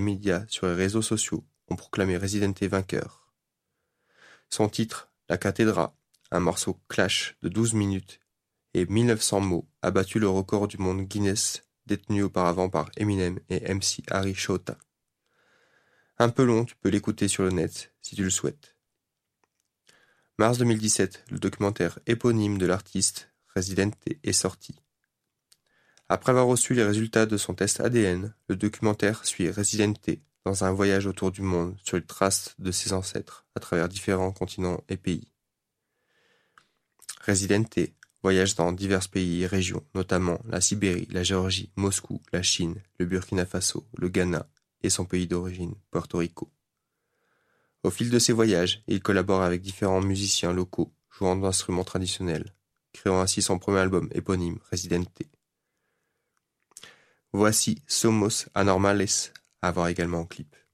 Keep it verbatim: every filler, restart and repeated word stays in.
médias sur les réseaux sociaux ont proclamé Residente vainqueur. Son titre, La Cathédrale, un morceau clash de douze minutes et mille neuf cents mots, a battu le record du monde Guinness détenu auparavant par Eminem et M C Harry Shota. Un peu long, tu peux l'écouter sur le net si tu le souhaites. Mars deux mille dix-sept, le documentaire éponyme de l'artiste Residente est sorti. Après avoir reçu les résultats de son test A D N, le documentaire suit Residente dans un voyage autour du monde sur les traces de ses ancêtres à travers différents continents et pays. Residente voyage dans divers pays et régions, notamment la Sibérie, la Géorgie, Moscou, la Chine, le Burkina Faso, le Ghana et son pays d'origine, Porto Rico. Au fil de ses voyages, il collabore avec différents musiciens locaux jouant d'instruments traditionnels, créant ainsi son premier album éponyme, Residente. Voici Somos Anormales, à voir également en clip.